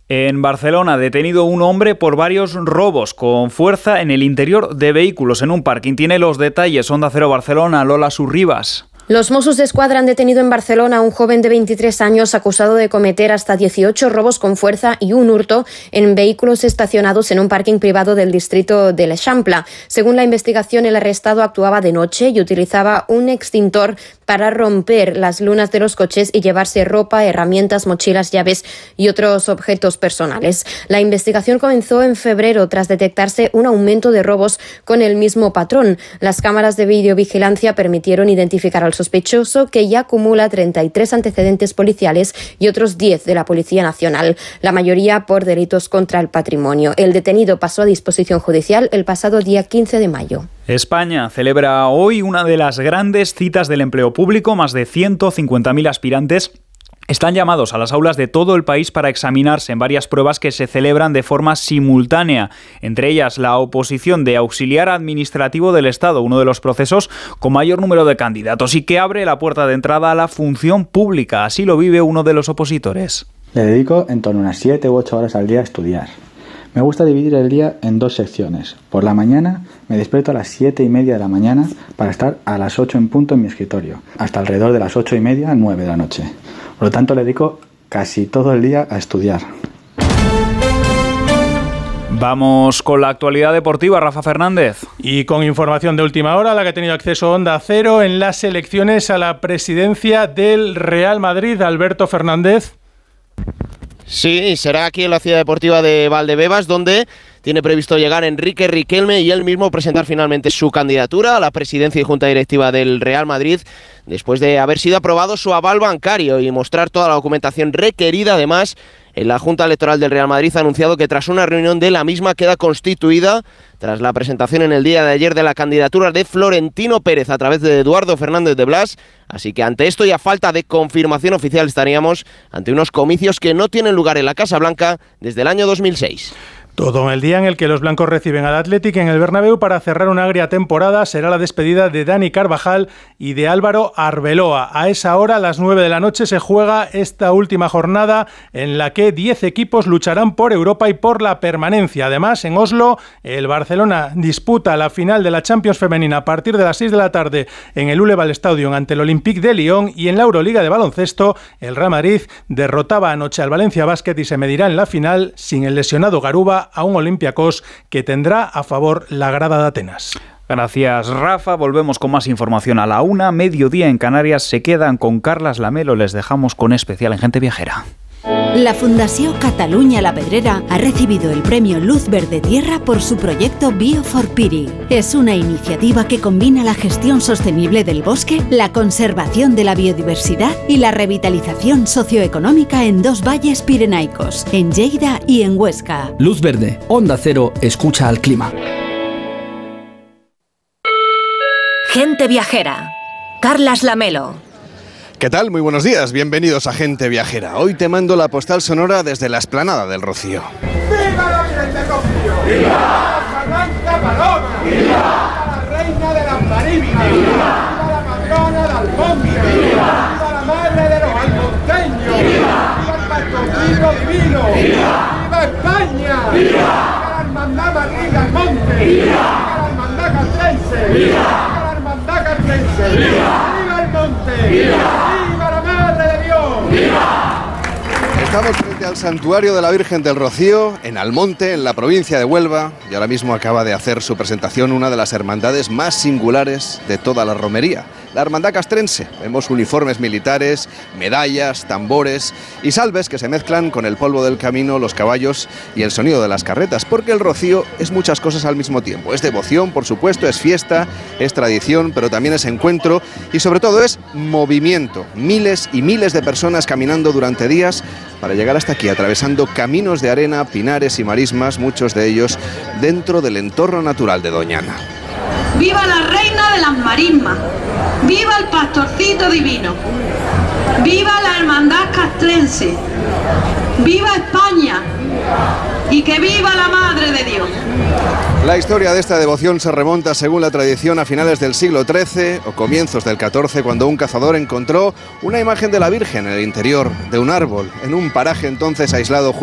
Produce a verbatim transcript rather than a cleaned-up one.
En Barcelona, detenido un hombre por varios robos con fuerza en el interior de vehículos en un parking. Tiene los detalles. Onda Cero Barcelona, Lola Surribas. Los Mossos d'Esquadra han detenido en Barcelona a un joven de veintitrés años acusado de cometer hasta dieciocho robos con fuerza y un hurto en vehículos estacionados en un parking privado del distrito de l'Eixample. Según la investigación, el arrestado actuaba de noche y utilizaba un extintor para romper las lunas de los coches y llevarse ropa, herramientas, mochilas, llaves y otros objetos personales. La investigación comenzó en febrero tras detectarse un aumento de robos con el mismo patrón. Las cámaras de videovigilancia permitieron identificar al sospechoso, que ya acumula treinta y tres antecedentes policiales y otros diez de la Policía Nacional, la mayoría por delitos contra el patrimonio. El detenido pasó a disposición judicial el pasado día quince de mayo. España celebra hoy una de las grandes citas del empleo público. Más de ciento cincuenta mil aspirantes están llamados a las aulas de todo el país para examinarse en varias pruebas que se celebran de forma simultánea, entre ellas la oposición de auxiliar administrativo del Estado, uno de los procesos con mayor número de candidatos y que abre la puerta de entrada a la función pública. Así lo vive uno de los opositores. Le dedico en torno a unas siete u ocho horas al día a estudiar. Me gusta dividir el día en dos secciones. Por la mañana me despierto a las siete y media de la mañana para estar a las ocho en punto en mi escritorio, hasta alrededor de las ocho y media a nueve de la noche. Por lo tanto, le dedico casi todo el día a estudiar. Vamos con la actualidad deportiva, Rafa Fernández. Y con información de última hora, a la que ha tenido acceso Onda Cero en las elecciones a la presidencia del Real Madrid. Alberto Fernández. Sí, será aquí en la ciudad deportiva de Valdebebas, donde tiene previsto llegar Enrique Riquelme y él mismo presentar finalmente su candidatura a la presidencia y junta directiva del Real Madrid, después de haber sido aprobado su aval bancario y mostrar toda la documentación requerida. Además, en la Junta Electoral del Real Madrid ha anunciado que tras una reunión de la misma queda constituida tras la presentación en el día de ayer de la candidatura de Florentino Pérez a través de Eduardo Fernández de Blas. Así que ante esto y a falta de confirmación oficial estaríamos ante unos comicios que no tienen lugar en la Casa Blanca desde el año dos mil seis. Todo en el día en el que los blancos reciben al Athletic en el Bernabéu para cerrar una agria temporada. Será la despedida de Dani Carvajal y de Álvaro Arbeloa. A esa hora, a las nueve de la noche, se juega esta última jornada en la que diez equipos lucharán por Europa y por la permanencia. Además, en Oslo, el Barcelona disputa la final de la Champions femenina a partir de las seis de la tarde en el Uleval Stadium ante el Olympique de Lyon, y en la Euroliga de baloncesto, el Real Madrid derrotaba anoche al Valencia Basket y se medirá en la final sin el lesionado Garuba a un Olympiacos que tendrá a favor la grada de Atenas. Gracias, Rafa. Volvemos con más información a la una. Mediodía en Canarias. Se quedan con Carlas Lamelo. Les dejamos con especial en Gente Viajera. La Fundació Catalunya La Pedrera ha recibido el premio Luz Verde Tierra por su proyecto Bio for Piri. Es una iniciativa que combina la gestión sostenible del bosque, la conservación de la biodiversidad y la revitalización socioeconómica en dos valles pirenaicos, en Lleida y en Huesca. Luz Verde, Onda Cero, escucha al clima. Gente Viajera. Carlas Lamelo. ¿Qué tal? Muy buenos días, bienvenidos a Gente Viajera. Hoy te mando la postal sonora desde la explanada del Rocío. ¡Viva la Virgen del Rocío! ¡Viva la Blanca Paloma! ¡Viva la Reina de las Marismas! ¡Viva la Matrona de Almonte! ¡Viva la Madre de los Almonteños! ¡Viva el Pastorcito Divino! ¡Viva España! ¡Viva la Hermandad Madrid del Monte! ¡Viva la Hermandad Castrense! ¡Viva la Hermandad Castrense! ¡Viva el Monte! ¡Viva la Madre de Dios! ¡Viva! Estamos frente al Santuario de la Virgen del Rocío, en Almonte, en la provincia de Huelva, y ahora mismo acaba de hacer su presentación una de las hermandades más singulares de toda la romería, la Hermandad Castrense. Vemos uniformes militares, medallas, tambores y salves que se mezclan con el polvo del camino, los caballos y el sonido de las carretas, porque el Rocío es muchas cosas al mismo tiempo. Es devoción, por supuesto, es fiesta, es tradición, pero también es encuentro y sobre todo es movimiento. Miles y miles de personas caminando durante días para llegar hasta aquí, atravesando caminos de arena, pinares y marismas, muchos de ellos dentro del entorno natural de Doñana. ¡Viva la Reina de las Marismas! ¡Viva el Pastorcito Divino! ¡Viva la Hermandad Castrense! ¡Viva España! ¡Y que viva la Madre de Dios! La historia de esta devoción se remonta, según la tradición, a finales del siglo trece o comienzos del catorce, cuando un cazador encontró una imagen de la Virgen en el interior de un árbol, en un paraje entonces aislado